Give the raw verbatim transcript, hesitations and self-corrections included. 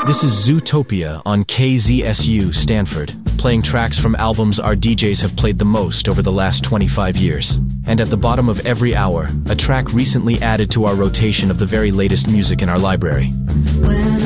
This is Zootopia on K Z S U Stanford, playing tracks from albums our D Js have played the most over the last twenty-five years. And at the bottom of every hour, a track recently added to our rotation of the very latest music in our library. When